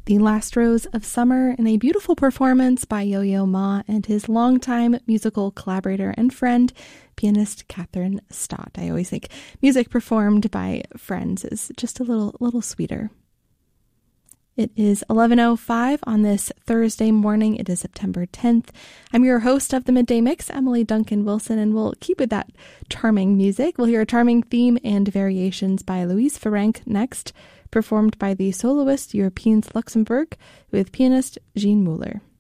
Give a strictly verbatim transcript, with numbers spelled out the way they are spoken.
The Last Rose of Summer in a beautiful performance by Yo-Yo Ma and his longtime musical collaborator and friend, pianist Catherine Stott. I always think music performed by friends is just a little, little sweeter. It is eleven oh five on this Thursday morning. It is September tenth. I'm your host of the Midday Mix, Emily Duncan Wilson, and we'll keep with that charming music. We'll hear a charming theme and variations by Louise Ferenc next, performed by the soloist Europeans Luxembourg with pianist Jean Muller.